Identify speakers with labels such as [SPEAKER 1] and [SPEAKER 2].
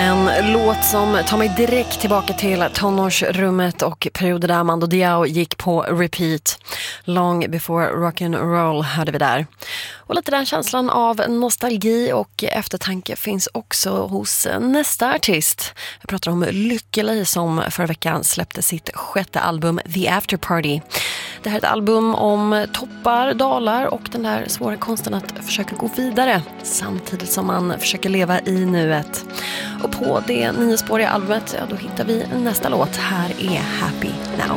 [SPEAKER 1] En låt som tar mig direkt tillbaka till tonårsrummet och perioder där Mando Diao gick på repeat. Long before rock'n'roll hörde vi där. Och lite den känslan av nostalgi och eftertanke finns också hos nästa artist. Jag pratar om Lykkeli som förra veckan släppte sitt 6:e album The After Party. Det här är ett album om toppar, dalar och den där svåra konsten att försöka gå vidare samtidigt som man försöker leva i nuet. Och på det 9-spåriga albumet, ja, då hittar vi nästa låt. Här är Happy.